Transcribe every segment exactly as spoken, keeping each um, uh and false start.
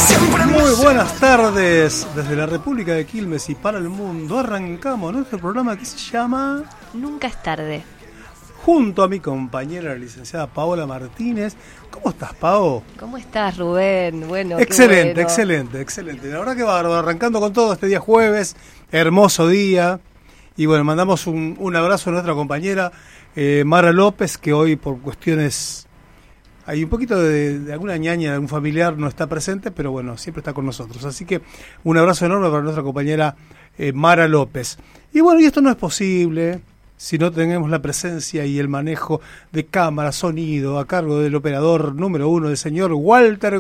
Muy buenas tardes desde la República de Quilmes y para el mundo. Arrancamos nuestro programa que se llama Nunca es tarde. Junto a mi compañera, la licenciada Paola Martínez. ¿Cómo estás, Pao? ¿Cómo estás, Rubén? Bueno, excelente, bueno. excelente, excelente. La verdad que bárbaro, arrancando con todo este día jueves, hermoso día. Y bueno, mandamos un, un abrazo a nuestra compañera eh, Mara López, que hoy por cuestiones... Hay un poquito de, de alguna ñaña, de algún familiar no está presente, pero bueno, siempre está con nosotros. Así que un abrazo enorme para nuestra compañera eh, Mara López. Y bueno, y esto no es posible si no tenemos la presencia y el manejo de cámara, sonido, a cargo del operador número uno, el señor Walter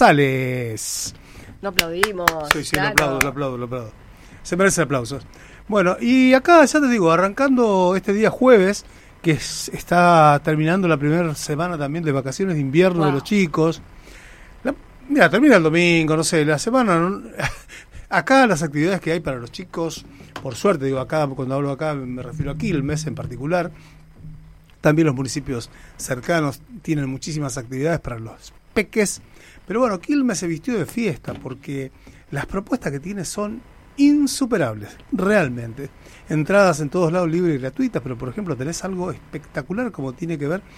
González. No aplaudimos. Sí, sí, claro. lo aplaudo, lo aplaudo, lo aplaudo. Se merece aplausos. Bueno, y acá ya te digo, arrancando este día jueves, que es, está terminando la primera semana también de vacaciones de invierno wow. de los chicos. La, mira, termina el domingo, no sé, la semana... No, acá las actividades que hay para los chicos, por suerte, digo acá, cuando hablo acá me refiero a Quilmes en particular, también los municipios cercanos tienen muchísimas actividades para los peques, pero bueno, Quilmes se vistió de fiesta porque las propuestas que tiene son insuperables, realmente. Entradas en todos lados libres y gratuitas, pero por ejemplo tenés algo espectacular como tiene que ver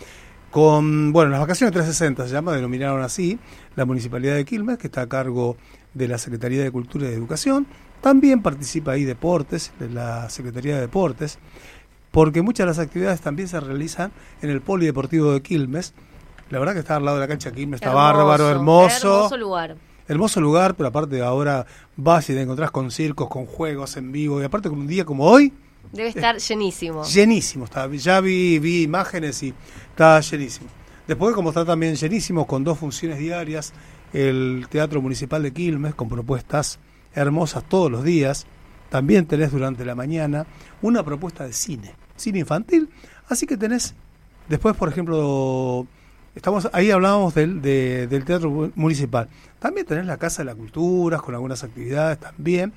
con, bueno, las vacaciones trescientos sesenta se llama, denominaron así, la Municipalidad de Quilmes, que está a cargo de la Secretaría de Cultura y de Educación. También participa ahí Deportes, de la Secretaría de Deportes, porque muchas de las actividades también se realizan en el Polideportivo de Quilmes. La verdad que está al lado de la cancha de Quilmes, está hermoso, bárbaro, hermoso. Hermoso lugar. Hermoso lugar, pero aparte ahora vas y te encontrás con circos, con juegos en vivo, y aparte con un día como hoy... Debe estar llenísimo. Llenísimo, está, ya vi, vi imágenes y está llenísimo. Después, como está también llenísimo, con dos funciones diarias, el Teatro Municipal de Quilmes, con propuestas hermosas todos los días. También tenés durante la mañana una propuesta de cine, cine infantil. Así que tenés, después, por ejemplo... Estamos ahí hablábamos del, de, del Teatro Municipal. También tenés la Casa de la Cultura, con algunas actividades también.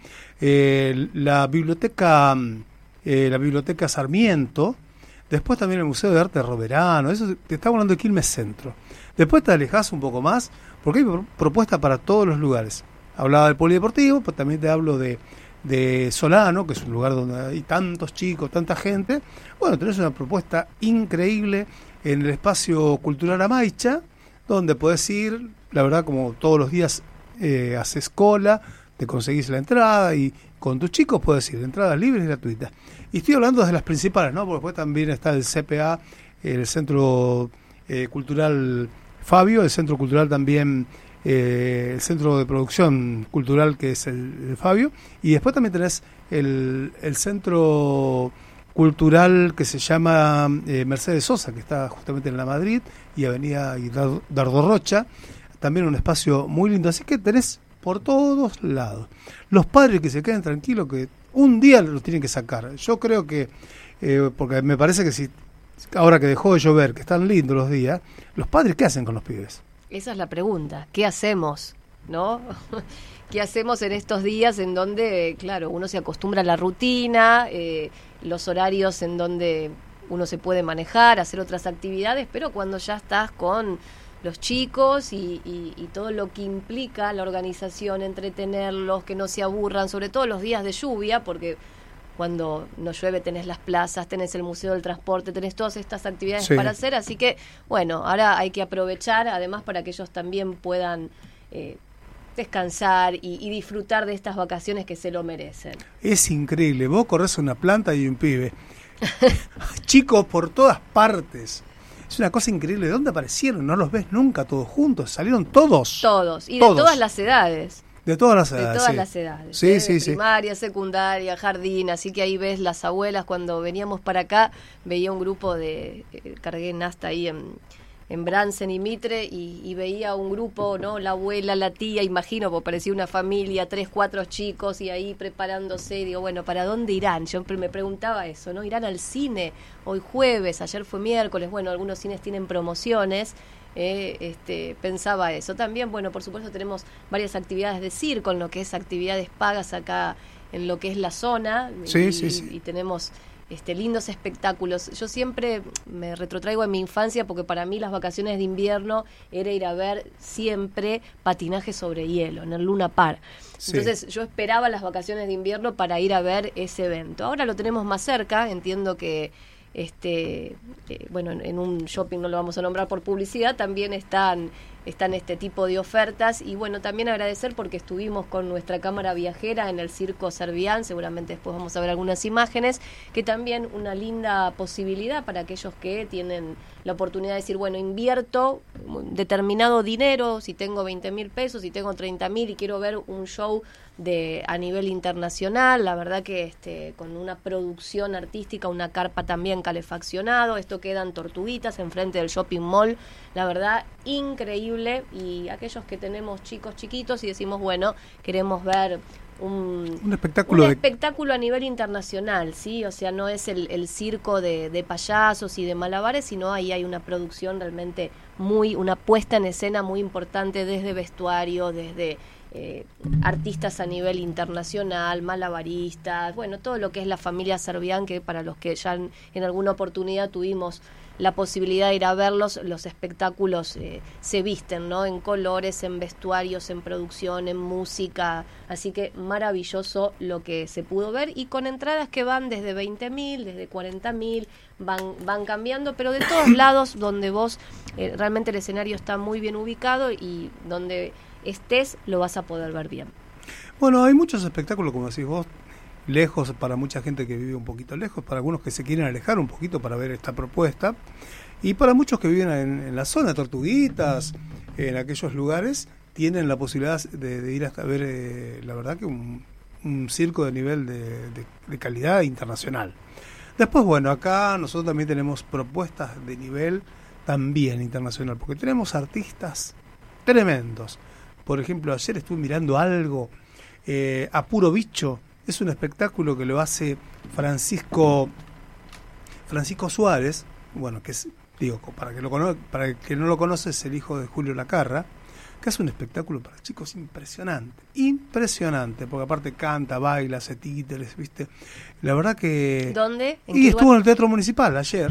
Eh, la biblioteca eh, la biblioteca Sarmiento. Después también el Museo de Arte Roverano. Eso te estamos hablando de Quilmes Centro. Después te alejás un poco más, porque hay propuestas para todos los lugares. Hablaba del Polideportivo, pero también te hablo de, de Solano, que es un lugar donde hay tantos chicos, tanta gente. Bueno, tenés una propuesta increíble en el espacio cultural Amaicha, donde podés ir, la verdad, como todos los días eh, haces cola, te conseguís la entrada y con tus chicos podés ir, entradas libres y gratuitas. Y estoy hablando de las principales, ¿no? Porque después también está el C P A, el Centro eh, Cultural Fabio, el Centro Cultural también, eh, el Centro de Producción Cultural que es el, el Fabio, y después también tenés el, el Centro Cultural que se llama eh, Mercedes Sosa, que está justamente en la Madrid y Avenida Dardo Rocha, también un espacio muy lindo, así que tenés por todos lados. Los padres que se queden tranquilos, que un día los tienen que sacar. Yo creo que, eh, porque me parece que si ahora que dejó de llover, que están lindos los días, los padres, ¿qué hacen con los pibes? Esa es la pregunta, ¿qué hacemos? ¿No? ¿Qué hacemos en estos días en donde, claro, uno se acostumbra a la rutina, eh, los horarios en donde uno se puede manejar, hacer otras actividades, pero cuando ya estás con los chicos y, y, y todo lo que implica la organización, entretenerlos, que no se aburran, sobre todo los días de lluvia, porque cuando no llueve tenés las plazas, tenés el Museo del Transporte, tenés todas estas actividades sí. para hacer, así que, bueno, ahora hay que aprovechar, además para que ellos también puedan eh, descansar y, y disfrutar de estas vacaciones que se lo merecen. Es increíble, vos corres una planta y un pibe. Chicos por todas partes. Es una cosa increíble. ¿De dónde aparecieron? No los ves nunca todos juntos. Salieron todos. Todos. Y todos. de todas las edades. De todas las edades. De todas sí. las edades. Sí, ¿eh? sí, sí. Primaria, secundaria, jardín. Así que ahí ves las abuelas. Cuando veníamos para acá, veía un grupo de... Eh, cargué Nasta ahí en... en Bransen y Mitre y, y veía un grupo, ¿no? La abuela, la tía, imagino, porque parecía una familia, tres, cuatro chicos y ahí preparándose. Y digo, bueno, ¿para dónde irán? Yo me preguntaba eso, ¿no? ¿Irán al cine? Hoy jueves, ayer fue miércoles, bueno, algunos cines tienen promociones. Eh, este, pensaba eso. También, bueno, por supuesto tenemos varias actividades de circo, en lo que es actividades pagas acá en lo que es la zona. Sí, y, sí, sí. y tenemos... Este, lindos espectáculos. Yo siempre me retrotraigo a mi infancia porque para mí las vacaciones de invierno era ir a ver siempre patinaje sobre hielo en el Luna Park. Sí. Entonces yo esperaba las vacaciones de invierno para ir a ver ese evento. Ahora lo tenemos más cerca, entiendo que este eh, bueno, en, en un shopping, no lo vamos a nombrar por publicidad, también están están este tipo de ofertas. Y bueno, también agradecer porque estuvimos con nuestra cámara viajera en el Circo Servián, seguramente después vamos a ver algunas imágenes, que también una linda posibilidad para aquellos que tienen la oportunidad de decir, bueno, invierto determinado dinero, si tengo veinte mil pesos, si tengo treinta mil y quiero ver un show de a nivel internacional, la verdad que este con una producción artística, una carpa también calefaccionado, esto queda en Tortuguitas, enfrente del shopping mall, la verdad increíble. Y aquellos que tenemos chicos chiquitos y decimos, bueno, queremos ver un, un espectáculo un de... espectáculo a nivel internacional, sí, o sea, no es el, el circo de, de payasos y de malabares, sino ahí hay una producción realmente muy, una puesta en escena muy importante, desde vestuario, desde Eh, artistas a nivel internacional, malabaristas, bueno, todo lo que es la familia Servián, que para los que ya en, en alguna oportunidad tuvimos la posibilidad de ir a verlos, los espectáculos eh, se visten, ¿no? En colores, en vestuarios, en producción, en música, así que maravilloso lo que se pudo ver, y con entradas que van desde veinte mil, desde cuarenta mil, van, van cambiando, pero de todos lados donde vos, eh, realmente el escenario está muy bien ubicado y donde estés lo vas a poder ver bien. Bueno, hay muchos espectáculos, como decís vos, lejos para mucha gente que vive un poquito lejos, para algunos que se quieren alejar un poquito para ver esta propuesta, y para muchos que viven en, en la zona de Tortuguitas, en aquellos lugares, tienen la posibilidad de, de ir hasta ver, eh, la verdad que un, un circo de nivel de, de, de calidad internacional. Después, bueno, acá nosotros también tenemos propuestas de nivel también internacional, porque tenemos artistas tremendos. Por ejemplo, ayer estuve mirando algo, eh, A Puro Bicho, es un espectáculo que lo hace Francisco Francisco Suárez, bueno, que es, digo, para que lo cono- para el que no lo conoce, es el hijo de Julio Lacarra, que hace un espectáculo para chicos impresionante, impresionante, porque aparte canta, baila, hace títeres, ¿viste? La verdad que... ¿Dónde? ¿En Y qué estuvo lugar? en el Teatro Municipal ayer,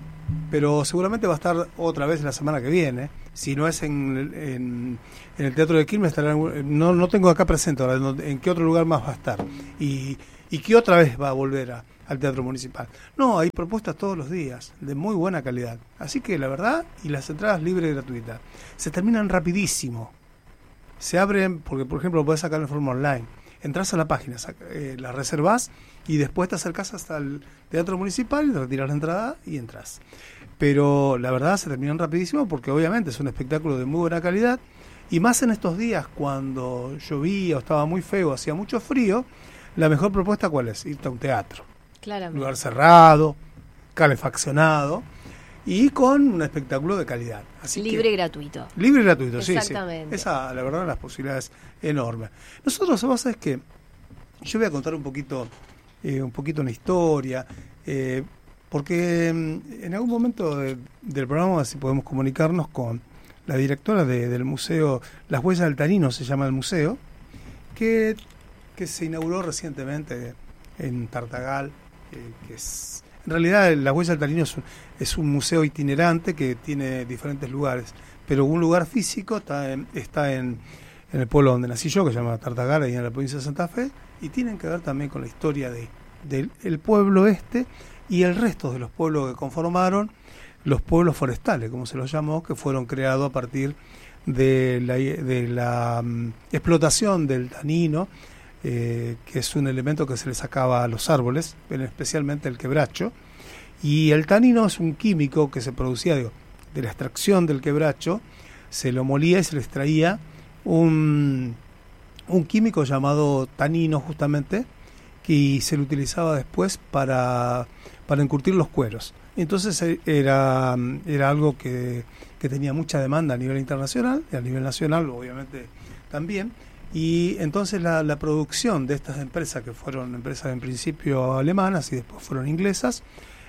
pero seguramente va a estar otra vez la semana que viene. Si no es en, en, en el Teatro de Quilmes, estará en, no, no tengo acá presente ahora en, en qué otro lugar más va a estar y, y qué otra vez va a volver a, al Teatro Municipal. No, hay propuestas todos los días de muy buena calidad, así que la verdad, y las entradas libres y gratuitas se terminan rapidísimo, se abren porque por ejemplo podés sacar en forma online, entras a la página, saca, eh, la reservás y después te acercás hasta el Teatro Municipal y te retiras la entrada y entras. Pero la verdad se terminan rapidísimo porque obviamente es un espectáculo de muy buena calidad, y más en estos días cuando llovía o estaba muy feo, hacía mucho frío, la mejor propuesta ¿cuál es? Irte a un teatro. Claramente. Lugar cerrado, calefaccionado y con un espectáculo de calidad. Así libre que, y gratuito. Libre y gratuito, sí, sí. Exactamente. Esa, la verdad, las posibilidades enormes. Nosotros, vos sabés que yo voy a contar un poquito, eh, un poquito una historia, eh, porque en algún momento de, del programa, si podemos comunicarnos con la directora de, del museo Las Huellas del Tanino, se llama el museo, que, que se inauguró recientemente en Tartagal, eh, que es, en realidad Las Huellas del Tanino es un, es un museo itinerante que tiene diferentes lugares, pero un lugar físico está en, está en, en el pueblo donde nací yo, que se llama Tartagal, ahí en la provincia de Santa Fe, y tienen que ver también con la historia de, del el pueblo este y el resto de los pueblos que conformaron los pueblos forestales, como se los llamó, que fueron creados a partir de la, de la um, explotación del tanino, eh, que es un elemento que se le sacaba a los árboles, especialmente el quebracho, y el tanino es un químico que se producía, digo, de la extracción del quebracho, se lo molía y se le extraía un, un químico llamado tanino justamente, y se lo utilizaba después para, para encurtir los cueros. Entonces era, era algo que, que tenía mucha demanda a nivel internacional y a nivel nacional obviamente también, y entonces la, la producción de estas empresas, que fueron empresas en principio alemanas y después fueron inglesas,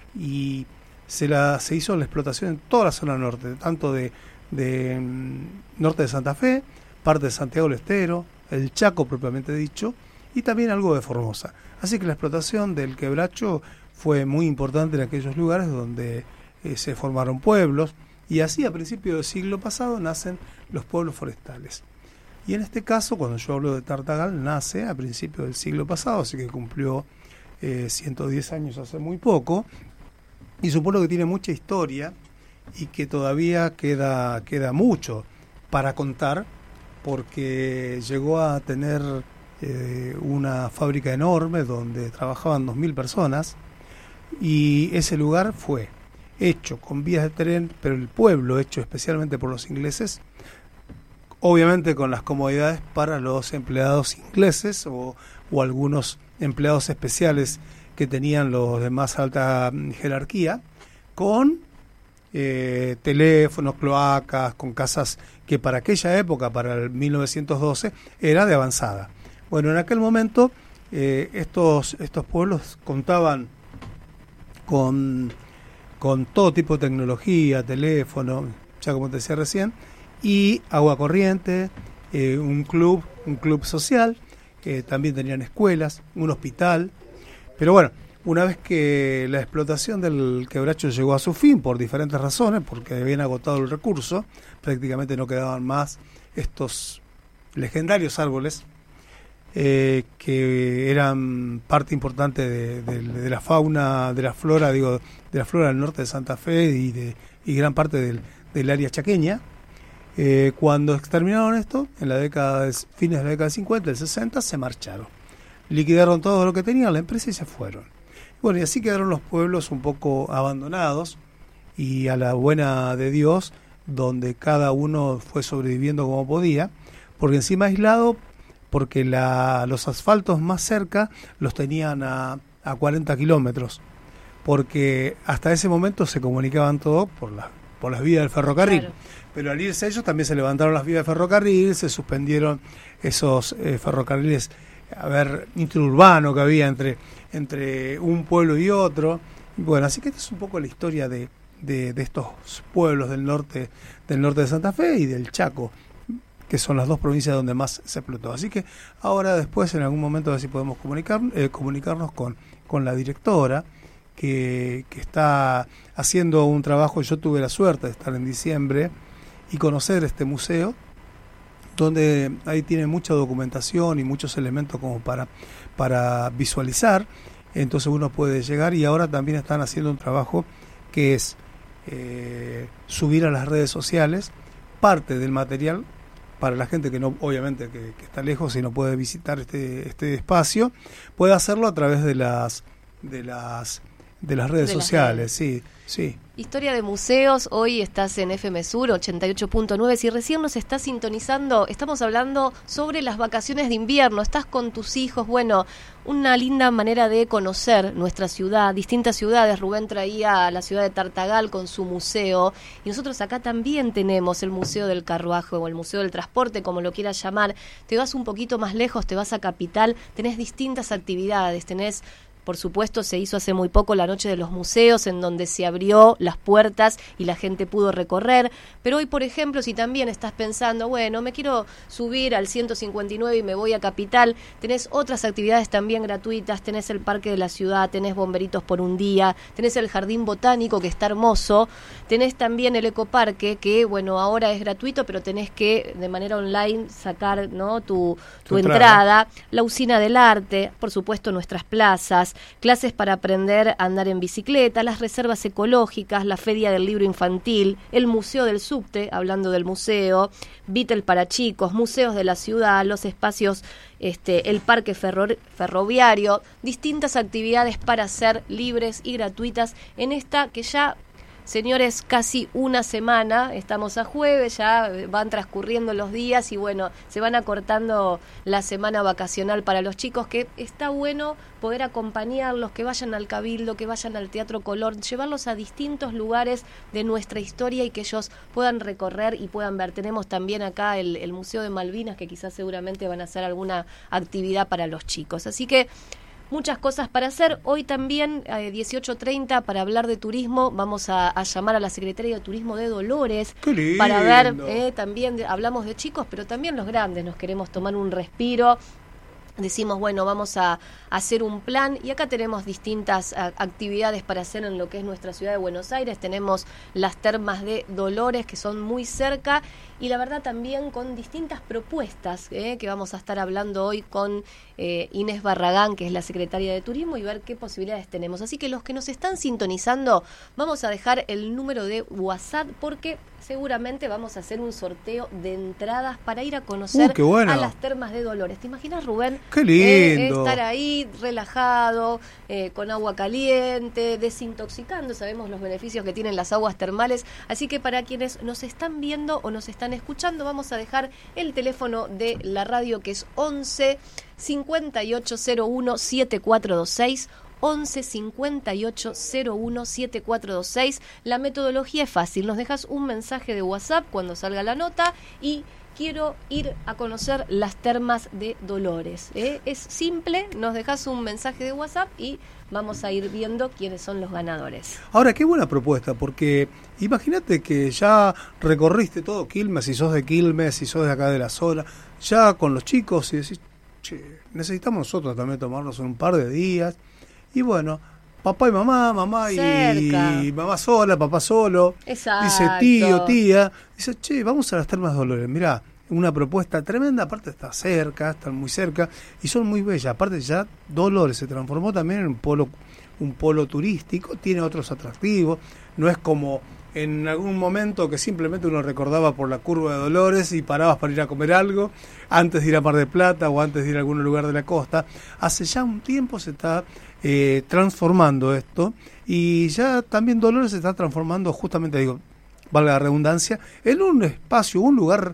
y se, la, se hizo la explotación en toda la zona norte, tanto de, de norte de Santa Fe, parte de Santiago del Estero, el Chaco propiamente dicho, y también algo de Formosa. Así que la explotación del quebracho fue muy importante en aquellos lugares donde eh, se formaron pueblos, y así a principios del siglo pasado nacen los pueblos forestales. Y en este caso, cuando yo hablo de Tartagal, nace a principios del siglo pasado, así que cumplió eh, ciento diez años hace muy poco, y supongo que tiene mucha historia y que todavía queda, queda mucho para contar, porque llegó a tener eh, una fábrica enorme donde trabajaban dos mil personas, y ese lugar fue hecho con vías de tren, pero el pueblo hecho especialmente por los ingleses, obviamente con las comodidades para los empleados ingleses o, o algunos empleados especiales que tenían los de más alta jerarquía, con eh, teléfonos, cloacas, con casas que para aquella época, para el mil novecientos doce, era de avanzada. Bueno, en aquel momento eh, estos, estos pueblos contaban con, con todo tipo de tecnología, teléfono, ya como te decía recién, y agua corriente, eh, un club, un club social, eh, también tenían escuelas, un hospital. Pero bueno, una vez que la explotación del quebracho llegó a su fin por diferentes razones, porque habían agotado el recurso, prácticamente no quedaban más estos legendarios árboles eh, que eran parte importante de, de, de la fauna, de la flora, digo, de la flora del norte de Santa Fe y de y gran parte del, del área chaqueña. Eh, cuando exterminaron esto, en la década de, fines de la década de cincuenta, del sesenta, se marcharon. Liquidaron todo lo que tenían la empresa y se fueron. Bueno, y así quedaron los pueblos un poco abandonados y a la buena de Dios, donde cada uno fue sobreviviendo como podía, porque encima aislado, porque la, los asfaltos más cerca los tenían a, a cuarenta kilómetros, porque hasta ese momento se comunicaban todo por, la, por las vías del ferrocarril. Claro. Pero al irse ellos también se levantaron las vías de ferrocarril, se suspendieron esos eh, ferrocarriles, a ver, interurbano que había entre, entre un pueblo y otro. Y bueno, así que esta es un poco la historia de, de, de estos pueblos del norte, del norte de Santa Fe y del Chaco, que son las dos provincias donde más se explotó. Así que ahora después, en algún momento, a ver si podemos comunicar, eh, comunicarnos con, con la directora, que, que está haciendo un trabajo. Yo tuve la suerte de estar en diciembre y conocer este museo, donde ahí tiene mucha documentación y muchos elementos como para, para visualizar. Entonces uno puede llegar, y ahora también están haciendo un trabajo que es eh, subir a las redes sociales parte del material para la gente que no, obviamente que, que está lejos y no puede visitar este, este espacio, puede hacerlo a través de las de las de las redes de sociales, las redes. sí, sí. Historia de museos, hoy estás en F M Sur ochenta y ocho punto nueve, si recién nos estás sintonizando, estamos hablando sobre las vacaciones de invierno, estás con tus hijos, bueno, una linda manera de conocer nuestra ciudad, distintas ciudades. Rubén traía a la ciudad de Tartagal con su museo, y nosotros acá también tenemos el Museo del Carruaje o el Museo del Transporte, como lo quieras llamar. Te vas un poquito más lejos, te vas a Capital, tenés distintas actividades, tenés... Por supuesto, se hizo hace muy poco la Noche de los Museos, en donde se abrió las puertas y la gente pudo recorrer. Pero hoy, por ejemplo, si también estás pensando, bueno, me quiero subir al ciento cincuenta y nueve y me voy a Capital, tenés otras actividades también gratuitas, tenés el Parque de la Ciudad, tenés Bomberitos por un día, tenés el Jardín Botánico, que está hermoso, tenés también el Ecoparque, que, bueno, ahora es gratuito, pero tenés que, de manera online, sacar, ¿no?, tu, tu, tu entrada. entrada, la Usina del Arte, por supuesto, nuestras plazas, clases para aprender a andar en bicicleta, las reservas ecológicas, la Feria del Libro Infantil, el Museo del Subte, hablando del museo, Beatle para chicos, museos de la ciudad, los espacios, este, el parque ferro- ferroviario, distintas actividades para hacer libres y gratuitas en esta que ya... Señores, casi una semana, estamos a jueves, ya van transcurriendo los días y bueno, se van acortando la semana vacacional para los chicos, que está bueno poder acompañarlos, que vayan al Cabildo, que vayan al Teatro Color, llevarlos a distintos lugares de nuestra historia y que ellos puedan recorrer y puedan ver. Tenemos también acá el, el Museo de Malvinas, que quizás seguramente van a hacer alguna actividad para los chicos. Así que muchas cosas para hacer. Hoy también, eh, dieciocho treinta, para hablar de turismo, vamos a, a llamar a la Secretaría de Turismo de Dolores. ¡Qué lindo! Para ver, eh, también de, hablamos de chicos, pero también los grandes, nos queremos tomar un respiro decimos, bueno, vamos a hacer un plan, y acá tenemos distintas a, actividades para hacer en lo que es nuestra ciudad de Buenos Aires. Tenemos las termas de Dolores, que son muy cerca, y la verdad también con distintas propuestas, eh, que vamos a estar hablando hoy con eh, Inés Barragán, que es la secretaria de Turismo, y ver qué posibilidades tenemos. Así que los que nos están sintonizando, vamos a dejar el número de WhatsApp, porque seguramente vamos a hacer un sorteo de entradas para ir a conocer uh, bueno. a las termas de Dolores. ¿Te imaginas, Rubén? ¡Qué lindo! Eh, estar ahí relajado, eh, con agua caliente, desintoxicando. Sabemos los beneficios que tienen las aguas termales. Así que para quienes nos están viendo o nos están escuchando, vamos a dejar el teléfono de la radio, que es once cincuenta y ocho cero uno siete cuatro dos seis. once cincuenta y ocho cero uno siete cuatro dos seis. La metodología es fácil, nos dejas un mensaje de WhatsApp cuando salga la nota y quiero ir a conocer las termas de Dolores. ¿eh? Es simple, nos dejas un mensaje de WhatsApp y vamos a ir viendo quiénes son los ganadores. Ahora, qué buena propuesta, porque imagínate que ya recorriste todo Quilmes, si sos de Quilmes, si sos de acá de la zona, ya con los chicos y decís, che, necesitamos nosotros también tomarnos un par de días. Y bueno, papá y mamá, mamá y, y mamá sola, papá solo. Exacto. Dice tío, tía. Dice, che, vamos a las Termas Dolores. Mirá, una propuesta tremenda. Aparte está cerca, están muy cerca y son muy bellas. Aparte ya Dolores se transformó también en un polo, un polo turístico. Tiene otros atractivos. No es como en algún momento que simplemente uno recordaba por la curva de Dolores y parabas para ir a comer algo antes de ir a Mar del Plata o antes de ir a algún lugar de la costa. Hace ya un tiempo se está eh, transformando esto, y ya también Dolores se está transformando, justamente digo, valga la redundancia, en un espacio, un lugar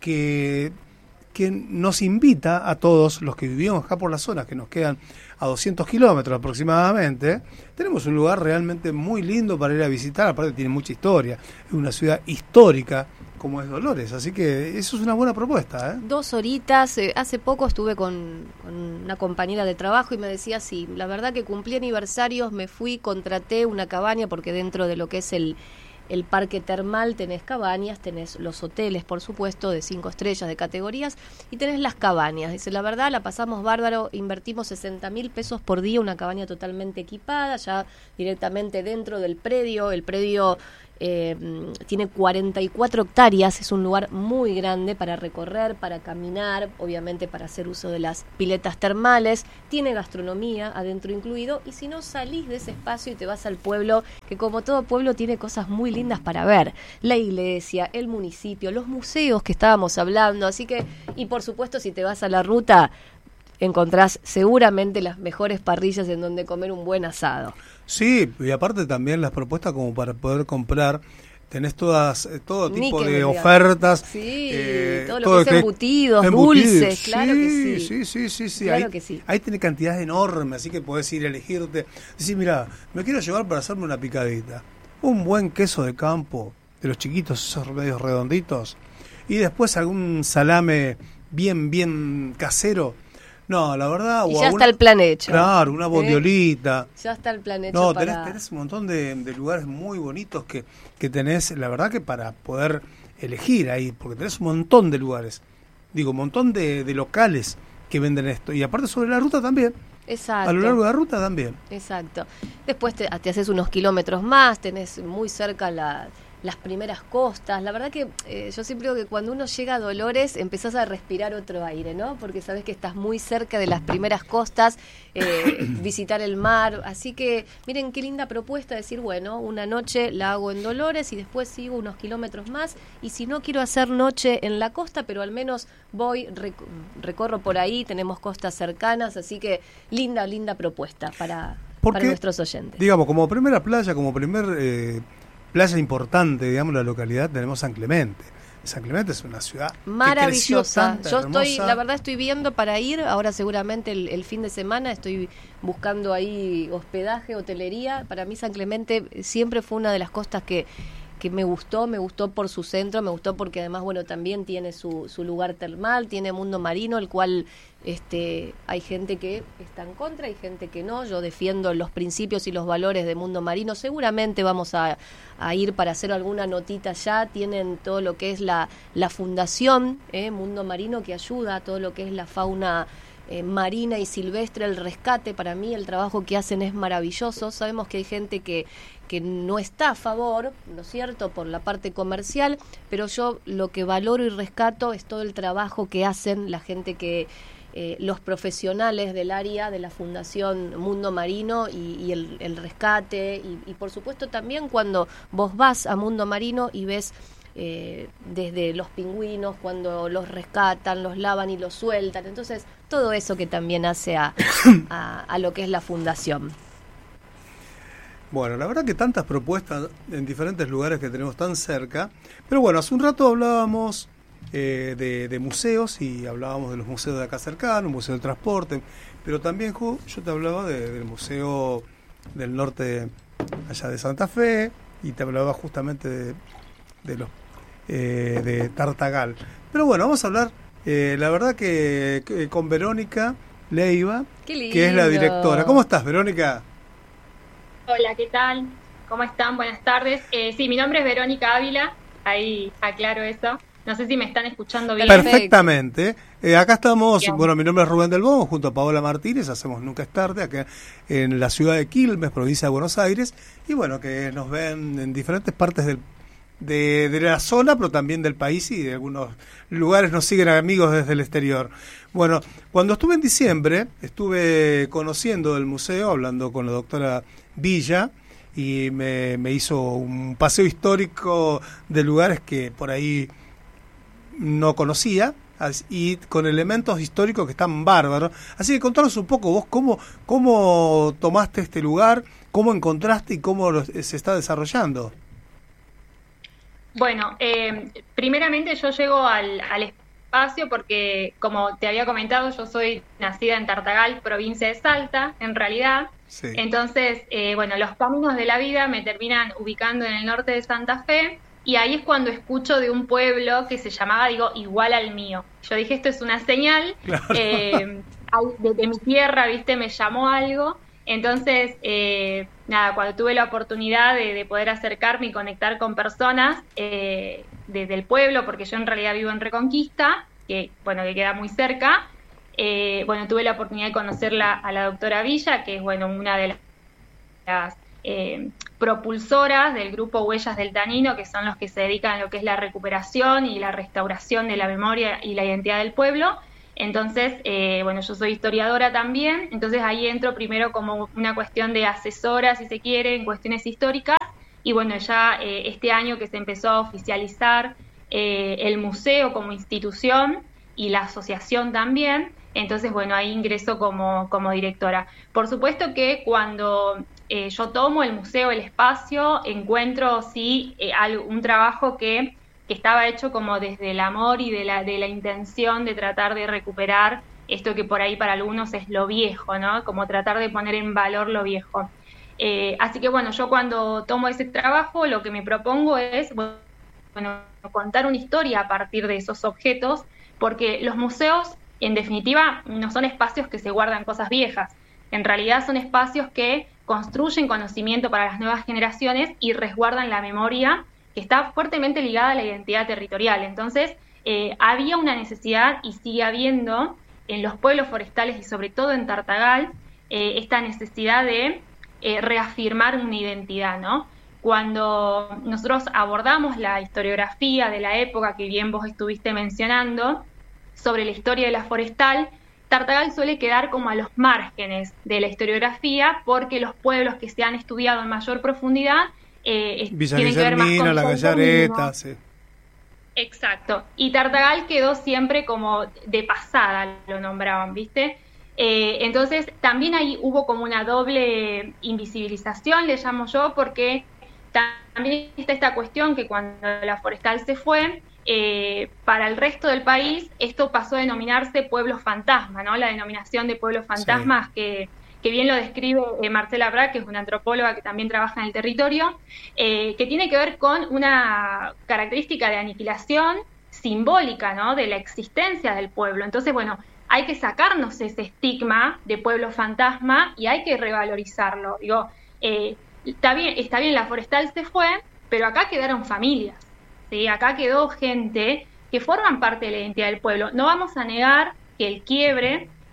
que, que nos invita a todos los que vivimos acá por las zonas, que nos quedan a doscientos kilómetros aproximadamente. Tenemos un lugar realmente muy lindo para ir a visitar, aparte tiene mucha historia, es una ciudad histórica como es Dolores, así que eso es una buena propuesta, ¿eh? Dos horitas, eh, hace poco estuve con, con una compañera de trabajo y me decía, sí, la verdad que cumplí aniversarios, me fui, contraté una cabaña, porque dentro de lo que es el el parque termal tenés cabañas, tenés los hoteles, por supuesto, de cinco estrellas, de categorías, y tenés las cabañas. Dice, la verdad, la pasamos bárbaro, invertimos sesenta mil pesos por día, una cabaña totalmente equipada, ya directamente dentro del predio. El predio eh, tiene cuarenta y cuatro hectáreas, es un lugar muy grande para recorrer, para caminar, obviamente para hacer uso de las piletas termales, tiene gastronomía adentro incluido, y si no, salís de ese espacio y te vas al pueblo, que como todo pueblo tiene cosas muy lindas para ver, la iglesia, el municipio, los museos que estábamos hablando, así que, y por supuesto, si te vas a la ruta, encontrás seguramente las mejores parrillas en donde comer un buen asado. Sí, y aparte también las propuestas como para poder comprar, tenés todas todo tipo de ofertas. Sí, eh, todo lo todo que es embutidos, embutidos, dulces, claro sí, que sí. Sí, sí, sí, sí. Claro ahí, que sí. Ahí tenés cantidades enormes, así que podés ir a elegirte. Decís, mira, me quiero llevar para hacerme una picadita. Un buen queso de campo, de los chiquitos, esos medios redonditos. Y después algún salame bien, bien casero. No, la verdad... Y ya está el plan hecho. Claro, una bondiolita. ¿Eh? Ya está el plan hecho. No, para... tenés, tenés un montón de, de lugares muy bonitos que, que tenés, la verdad que para poder elegir ahí, porque tenés un montón de lugares. Digo, un montón de, de locales que venden esto. Y aparte sobre la ruta también. Exacto. A lo largo de la ruta también. Exacto. Después te, te haces unos kilómetros más, tenés muy cerca la... las primeras costas. La verdad que eh, yo siempre digo que cuando uno llega a Dolores empezás a respirar otro aire, ¿no? Porque sabés que estás muy cerca de las primeras costas, eh, visitar el mar. Así que miren qué linda propuesta, decir, bueno, una noche la hago en Dolores y después sigo unos kilómetros más, y si no quiero hacer noche en la costa, pero al menos voy, rec- recorro por ahí, tenemos costas cercanas, así que linda, linda propuesta para, Porque, para nuestros oyentes. Digamos, como primera playa, como primer... Eh, playa importante, digamos, la localidad, tenemos San Clemente. San Clemente es una ciudad maravillosa. Que Yo hermosa. estoy, la verdad, estoy viendo para ir. Ahora seguramente el, el fin de semana estoy buscando ahí hospedaje, hotelería. Para mí San Clemente siempre fue una de las costas que que me gustó, me gustó por su centro, me gustó porque además, bueno, también tiene su, su lugar termal, tiene mundo marino, el cual este hay gente que está en contra, hay gente que no. Yo defiendo los principios y los valores de mundo marino. Seguramente vamos a, a ir para hacer alguna notita ya. Tienen todo lo que es la, la fundación, eh, Mundo Marino, que ayuda a todo lo que es la fauna eh, marina y silvestre, el rescate. Para mí el trabajo que hacen es maravilloso. Sabemos que hay gente que, que no está a favor, ¿no es cierto?, por la parte comercial, pero yo lo que valoro y rescato es todo el trabajo que hacen la gente que... Eh, los profesionales del área de la Fundación Mundo Marino y, y el, el rescate y, y por supuesto también cuando vos vas a Mundo Marino y ves eh, desde los pingüinos cuando los rescatan, los lavan y los sueltan, entonces todo eso que también hace a, a, a lo que es la fundación. Bueno, la verdad que tantas propuestas en diferentes lugares que tenemos tan cerca, pero bueno, hace un rato hablábamos Eh, de, de museos y hablábamos de los museos de acá cercanos, Museo del Transporte, pero también yo te hablaba de, del Museo del Norte allá de Santa Fe y te hablaba justamente de, de los eh, de Tartagal. Pero bueno, vamos a hablar, eh, la verdad que, que con Verónica Leiva, que es la directora. ¿Cómo estás, Verónica? Hola, ¿qué tal? ¿Cómo están? Buenas tardes. Eh, sí, mi nombre es Verónica Ávila, ahí aclaro eso. No sé si me están escuchando bien. Perfectamente. Eh, acá estamos, bien. Bueno, mi nombre es Rubén del Bono, junto a Paola Martínez, hacemos Nunca es tarde, acá en la ciudad de Quilmes, provincia de Buenos Aires, y bueno, que nos ven en diferentes partes del, de, de la zona, pero también del país, y de algunos lugares nos siguen amigos desde el exterior. Bueno, cuando estuve en diciembre, estuve conociendo el museo, hablando con la doctora Villa, y me, me hizo un paseo histórico de lugares que por ahí no conocía y con elementos históricos que están bárbaros. Así que contanos un poco vos cómo, cómo tomaste este lugar, cómo encontraste y cómo lo, se está desarrollando. Bueno, eh, primeramente yo llego al, al espacio porque, como te había comentado, yo soy nacida en Tartagal, provincia de Salta, en realidad. Sí. Entonces, eh, bueno, los caminos de la vida me terminan ubicando en el norte de Santa Fe. Y ahí es cuando escucho de un pueblo que se llamaba, digo, igual al mío. Yo dije, esto es una señal, claro. eh, desde mi tierra, viste, me llamó algo. Entonces, eh, nada, cuando tuve la oportunidad de, de poder acercarme y conectar con personas eh, desde el pueblo, porque yo en realidad vivo en Reconquista, que, bueno, que queda muy cerca, eh, bueno, tuve la oportunidad de conocerla a la doctora Villa, que es, bueno, una de las... Eh, propulsoras del grupo Huellas del Tanino, que son los que se dedican a lo que es la recuperación y la restauración de la memoria y la identidad del pueblo. Entonces, eh, bueno, yo soy historiadora también, entonces ahí entro primero como una cuestión de asesora, si se quiere, en cuestiones históricas, y bueno, ya eh, este año que se empezó a oficializar eh, el museo como institución y la asociación también, entonces, bueno, ahí ingreso como, como directora. Por supuesto que cuando eh, yo tomo el museo, el espacio, encuentro, sí, eh, un trabajo que, que estaba hecho como desde el amor y de la, de la intención de tratar de recuperar esto que por ahí para algunos es lo viejo, ¿no? Como tratar de poner en valor lo viejo. Eh, así que, bueno, yo cuando tomo ese trabajo, lo que me propongo es, bueno, contar una historia a partir de esos objetos, porque los museos, en definitiva, no son espacios que se guardan cosas viejas. En realidad son espacios que construyen conocimiento para las nuevas generaciones y resguardan la memoria que está fuertemente ligada a la identidad territorial. Entonces, eh, había una necesidad y sigue habiendo en los pueblos forestales y sobre todo en Tartagal eh, esta necesidad de eh, reafirmar una identidad, ¿no? Cuando nosotros abordamos la historiografía de la época que bien vos estuviste mencionando, sobre la historia de la forestal, Tartagal suele quedar como a los márgenes de la historiografía porque los pueblos que se han estudiado en mayor profundidad eh, tienen que ver más con la Gallareta, sí. Exacto. Y Tartagal quedó siempre como de pasada, lo nombraban, ¿viste? Eh, entonces, también ahí hubo como una doble invisibilización, le llamo yo, porque también está esta cuestión que cuando la forestal se fue, Eh, para el resto del país esto pasó a denominarse pueblos fantasma, ¿no? La denominación de pueblos fantasmas, sí. que, que bien lo describe eh, Marcela Brac, que es una antropóloga que también trabaja en el territorio, eh, que tiene que ver con una característica de aniquilación simbólica, ¿no? De la existencia del pueblo. Entonces, bueno, hay que sacarnos ese estigma de pueblo fantasma y hay que revalorizarlo. Digo, eh, está bien, está bien, la forestal se fue, pero acá quedaron familias. ¿Sí? Acá quedó gente que forman parte de la identidad del pueblo. No vamos a negar que el quiebre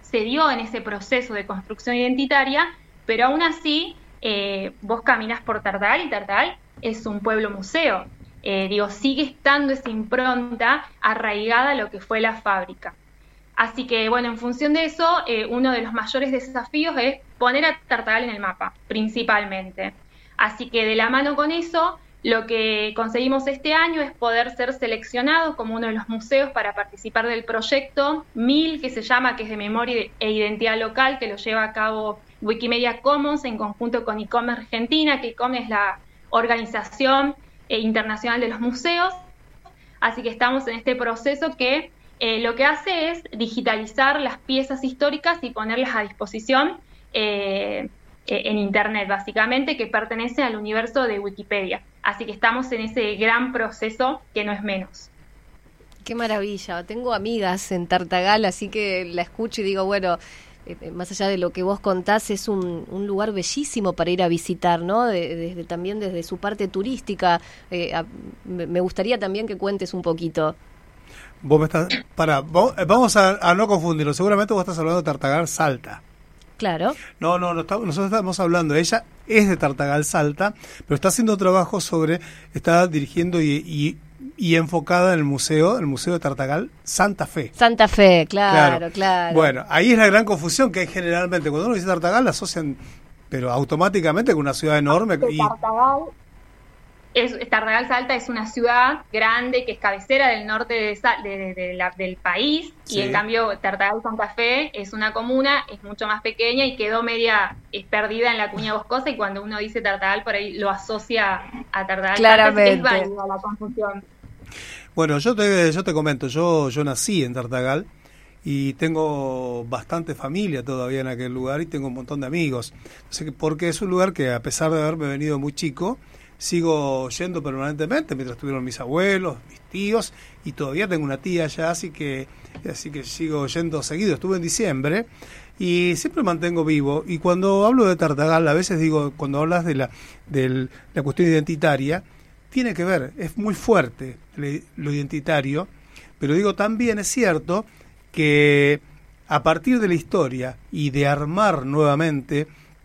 se dio en ese proceso de construcción identitaria, pero aún así eh, vos caminás por Tartagal y Tartagal es un pueblo museo. Eh, digo, sigue estando esa impronta arraigada a lo que fue la fábrica. Así que, bueno, en función de eso, eh, uno de los mayores desafíos es poner a Tartagal en el mapa, principalmente. Así que de la mano con eso, lo que conseguimos este año es poder ser seleccionados como uno de los museos para participar del proyecto MIL, que se llama, que es de Memoria e Identidad Local, que lo lleva a cabo Wikimedia Commons en conjunto con ICOM Argentina, que ICOM es la organización eh, internacional de los museos. Así que estamos en este proceso que eh, lo que hace es digitalizar las piezas históricas y ponerlas a disposición eh, en Internet, básicamente, que pertenece al universo de Wikipedia. Así que estamos en ese gran proceso que no es menos. Qué maravilla. Tengo amigas en Tartagal, así que la escucho y digo, bueno, eh, más allá de lo que vos contás, es un, un lugar bellísimo para ir a visitar, ¿no? De, desde, también desde su parte turística. Eh, a, me gustaría también que cuentes un poquito. Vos me estás... Pará, vamos a, a no confundirlo. Seguramente vos estás hablando de Tartagal Salta. Claro. No, no, no está, nosotros estamos hablando, ella es de Tartagal Salta, pero está haciendo trabajo sobre, está dirigiendo y, y, y enfocada en el museo, el Museo de Tartagal Santa Fe. Santa Fe, claro, claro, claro. Bueno, ahí es la gran confusión que hay generalmente, cuando uno dice Tartagal la asocian, pero automáticamente con una ciudad enorme. Y... Tartagal, es, Tartagal Salta es una ciudad grande que es cabecera del norte de, de, de, de la, del país, sí. Y en cambio Tartagal Santa Fe es una comuna, es mucho más pequeña y quedó media es perdida en la cuña boscosa, y cuando uno dice Tartagal por ahí lo asocia a Tartagal. Claramente. Es válida la confusión. Bueno, yo te, yo te comento, yo, yo nací en Tartagal y tengo bastante familia todavía en aquel lugar y tengo un montón de amigos, porque es un lugar que, a pesar de haberme venido muy chico, sigo yendo permanentemente, mientras estuvieron mis abuelos, mis tíos, y todavía tengo una tía allá, así que así que sigo yendo seguido. Estuve en diciembre y siempre mantengo vivo. Y cuando hablo de Tartagal, a veces digo, cuando hablas de la de la cuestión identitaria, tiene que ver, es muy fuerte lo identitario, pero digo, también es cierto que a partir de la historia y de armar nuevamente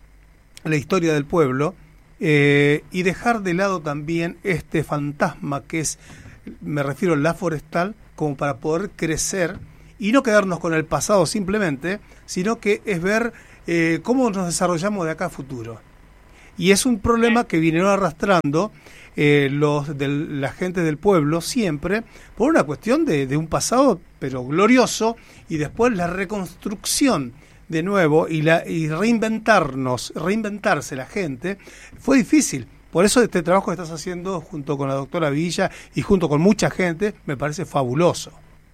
la historia del pueblo, Eh, y dejar de lado también este fantasma que es, me refiero a la forestal, como para poder crecer y no quedarnos con el pasado simplemente, sino que es ver eh, cómo nos desarrollamos de acá a futuro. Y es un problema que vinieron arrastrando eh, los de la gente del pueblo siempre, por una cuestión de, de un pasado pero glorioso, y después la reconstrucción de nuevo y, la, y reinventarnos, reinventarse la gente, fue difícil. Por eso este trabajo que estás haciendo junto con la doctora Villa y junto con mucha gente me parece fabuloso.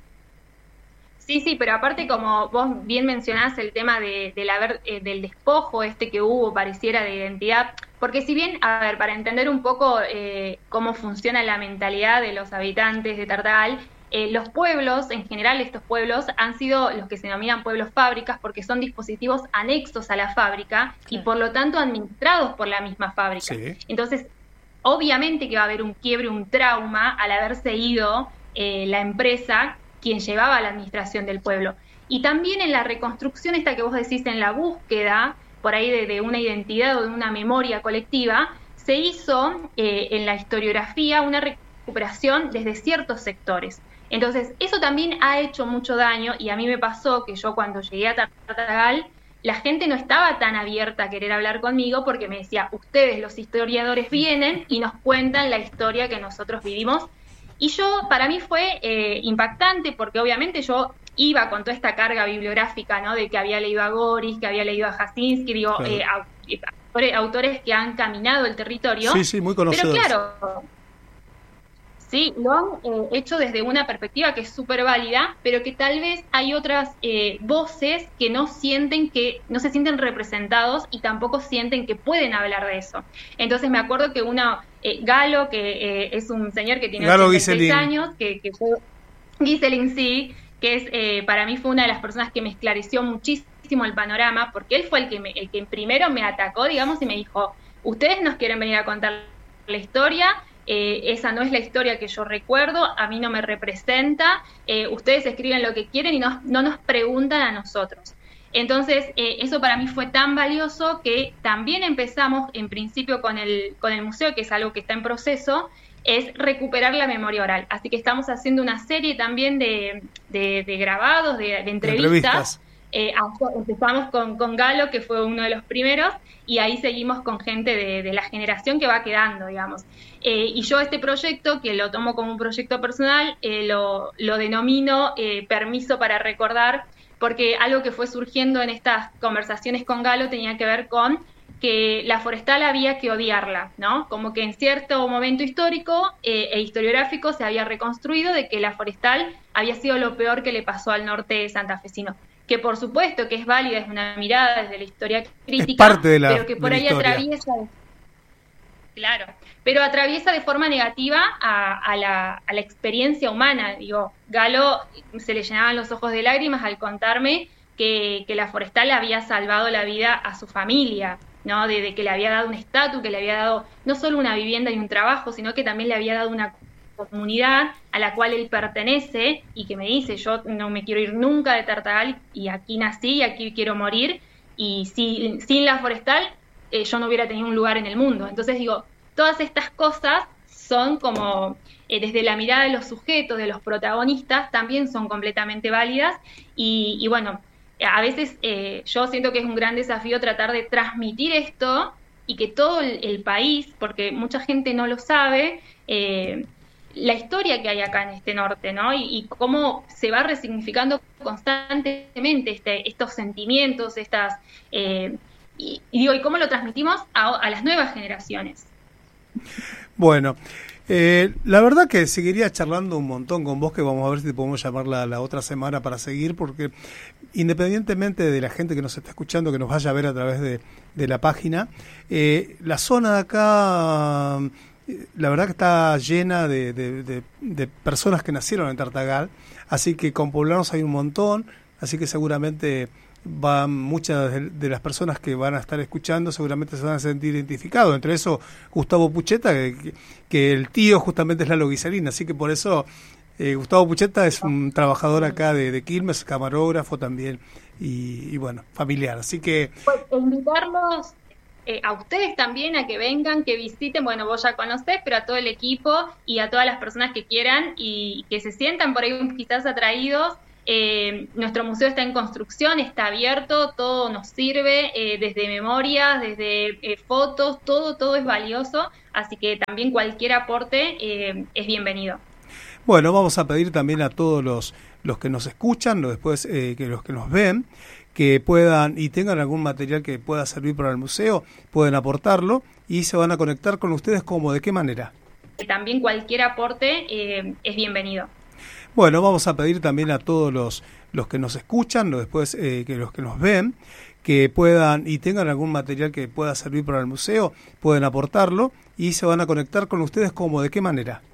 Sí, sí, pero aparte, como vos bien mencionás, el tema de, de la, eh, del despojo este que hubo, pareciera, de identidad, porque si bien, a ver, para entender un poco eh, cómo funciona la mentalidad de los habitantes de Tartagal, Eh, los pueblos, en general estos pueblos, han sido los que se denominan pueblos fábricas porque son dispositivos anexos a la fábrica, sí. Y por lo tanto administrados por la misma fábrica. Sí. Entonces, obviamente que va a haber un quiebre, un trauma al haberse ido eh, la empresa quien llevaba la administración del pueblo. Y también en la reconstrucción esta que vos decís, en la búsqueda por ahí de, de una identidad o de una memoria colectiva, se hizo eh, en la historiografía una recuperación desde ciertos sectores. Entonces, eso también ha hecho mucho daño, y a mí me pasó que yo cuando llegué a Tartagal, la gente no estaba tan abierta a querer hablar conmigo porque me decía, ustedes los historiadores vienen y nos cuentan la historia que nosotros vivimos. Y yo, para mí fue eh, impactante porque obviamente yo iba con toda esta carga bibliográfica, ¿no? De que había leído a Goris, que había leído a Jasinski, digo, claro. eh, autores, autores que han caminado el territorio. Sí, sí, muy conocidos. Pero claro... Sí, lo han eh, hecho desde una perspectiva que es súper válida, pero que tal vez hay otras eh, voces que no sienten que no se sienten representados y tampoco sienten que pueden hablar de eso. Entonces me acuerdo que una eh, Galo, que eh, es un señor que tiene Galo ochenta y seis Ghiselin. años, que, que fue Ghiselin, sí, que es eh, para mí fue una de las personas que me esclareció muchísimo el panorama, porque él fue el que me, el que primero me atacó, digamos, y me dijo, ustedes nos quieren venir a contar la historia. Eh, esa no es la historia que yo recuerdo, a mí no me representa, eh, ustedes escriben lo que quieren y no, no nos preguntan a nosotros. Entonces, eh, eso para mí fue tan valioso que también empezamos, en principio, con el, con el museo, que es algo que está en proceso, es recuperar la memoria oral. Así que estamos haciendo una serie también de, de, de grabados, de, de entrevistas. entrevistas. Eh, empezamos con, con Galo, que fue uno de los primeros, y ahí seguimos con gente de, de la generación que va quedando, digamos. Eh, y yo este proyecto, que lo tomo como un proyecto personal, eh, lo, lo denomino eh, Permiso para Recordar, porque algo que fue surgiendo en estas conversaciones con Galo tenía que ver con que la forestal había que odiarla, ¿no? Como que en cierto momento histórico eh, e historiográfico se había reconstruido de que la forestal había sido lo peor que le pasó al norte santafesino. Que por supuesto que es válida, es una mirada desde la historia crítica, es parte de la, pero que por ahí historia. atraviesa, claro, pero atraviesa de forma negativa a, a, la, a la experiencia humana. Digo, Galo se le llenaban los ojos de lágrimas al contarme que, que la forestal había salvado la vida a su familia, ¿no? De, de que le había dado un estatus, que le había dado no solo una vivienda y un trabajo, sino que también le había dado una comunidad a la cual él pertenece y que me dice, yo no me quiero ir nunca de Tartagal y aquí nací y aquí quiero morir, y si, sin la forestal eh, yo no hubiera tenido un lugar en el mundo. Entonces digo, todas estas cosas son como, eh, desde la mirada de los sujetos, de los protagonistas, también son completamente válidas y, y bueno, a veces eh, yo siento que es un gran desafío tratar de transmitir esto y que todo el, el país, porque mucha gente no lo sabe, eh, la historia que hay acá en este norte, ¿no? Y, y cómo se va resignificando constantemente este, estos sentimientos, estas eh, y, y digo, y cómo lo transmitimos a, a las nuevas generaciones. Bueno, eh, la verdad que seguiría charlando un montón con vos, que vamos a ver si te podemos llamar la, la otra semana para seguir, porque independientemente de la gente que nos está escuchando, que nos vaya a ver a través de, de la página, eh, la zona de acá, la verdad que está llena de, de, de, de personas que nacieron en Tartagal, así que con poblanos hay un montón, así que seguramente van muchas de, de las personas que van a estar escuchando seguramente se van a sentir identificados, entre eso Gustavo Pucheta, que, que el tío justamente es Lalo Guisalina, así que por eso eh, Gustavo Pucheta es un trabajador acá de, de Quilmes, camarógrafo también y, y bueno, familiar, así que pues invitarlos Eh, a ustedes también a que vengan, que visiten, bueno, vos ya conocés, pero a todo el equipo y a todas las personas que quieran y que se sientan por ahí quizás atraídos. Eh, nuestro museo está en construcción, está abierto, todo nos sirve, eh, desde memorias, desde eh, fotos, todo, todo es valioso, así que también cualquier aporte eh, es bienvenido. Bueno, vamos a pedir también a todos los, los que nos escuchan, después eh, que los que nos ven, que puedan y tengan algún material que pueda servir para el museo, pueden aportarlo y se van a conectar con ustedes. ¿Cómo? ¿De qué manera? También cualquier aporte eh, es bienvenido. Bueno, vamos a pedir también a todos los, los que nos escuchan, después eh, que los que nos ven, que puedan y tengan algún material que pueda servir para el museo, pueden aportarlo y se van a conectar con ustedes. ¿Cómo? ¿De qué manera?